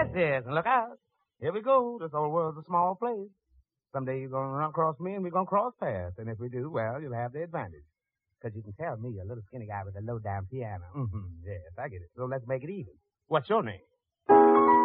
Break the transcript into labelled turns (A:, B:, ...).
A: yes. And look out. Here we go. This old world's a small place. Someday you're going to run across me and we're going to cross paths. And if we do, well, you'll have the advantage. Because you can tell me, a little skinny guy with a low-down piano. Mm-hmm. Yes, I get it. So let's make it even. What's your name?